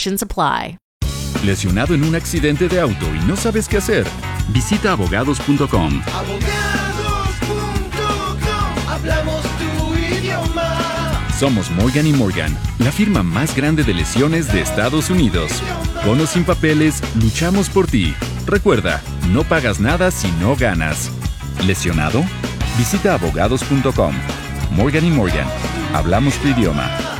Restrictions apply. ¿Lesionado en un accidente de auto y no sabes qué hacer? Visita abogados.com. Abogados.com. Hablamos tu idioma. Somos Morgan & Morgan, la firma más grande de lesiones de Estados Unidos. Con o sin papeles, luchamos por ti. Recuerda, no pagas nada si no ganas. ¿Lesionado? Visita abogados.com. Morgan & Morgan. Hablamos tu idioma.